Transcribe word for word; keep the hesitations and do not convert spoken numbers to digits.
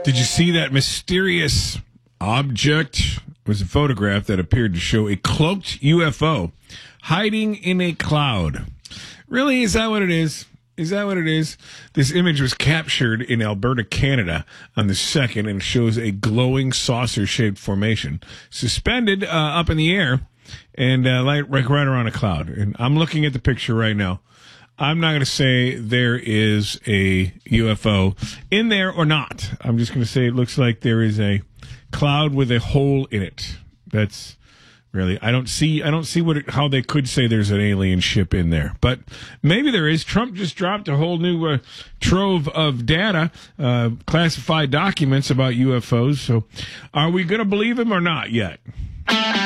Did you see that mysterious object? It was a photograph that appeared to show a cloaked U F O hiding in a cloud. Really, is that what it is? Is that what it is? This image was captured in Alberta, Canada on the second and shows a glowing saucer-shaped formation suspended uh, up in the air and uh, like, like right around a cloud. And I'm looking at the picture right now. I'm not going to say there is a U F O in there or not. I'm just going to say it looks like there is a cloud with a hole in it. That's really, I don't see, I don't see what it, how they could say there's an alien ship in there, but maybe there is. Trump just dropped a whole new uh, trove of data, uh, classified documents about U F Os. So, are we going to believe him or not yet?